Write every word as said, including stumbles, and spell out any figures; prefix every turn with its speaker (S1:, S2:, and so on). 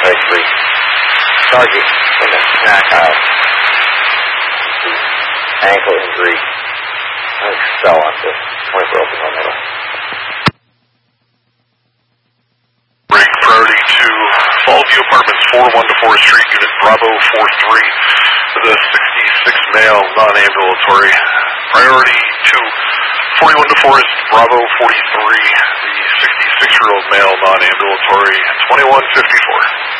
S1: thirty-three. Target in the snack aisle. Ankle injury. I fell onto twenty-four open on middle.
S2: Break priority to Fallview Apartments, four one to four Street, unit Bravo four three, the sixty-six male, non-ambulatory. Priority to forty-one to Forest, Bravo forty-three, the sixty-six-year-old male, non-ambulatory, twenty-one fifty-four.